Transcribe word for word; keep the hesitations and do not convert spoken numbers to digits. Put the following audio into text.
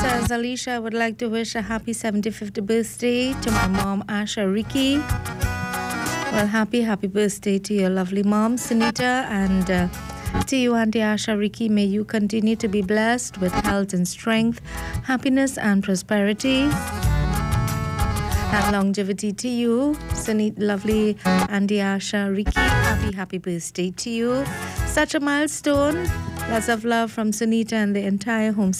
says, Alicia, I would like to wish a happy seventy-fifth birthday to my mom, Asha Ricky. Well, happy, happy birthday to your lovely mom, Sunita, and uh, to you, Auntie Asha Ricky. May you continue to be blessed with health and strength, happiness and prosperity, and longevity to you, Sunita, lovely Auntie Asha Ricky. Happy, happy birthday to you. Such a milestone. Lots of love from Sunita and the entire home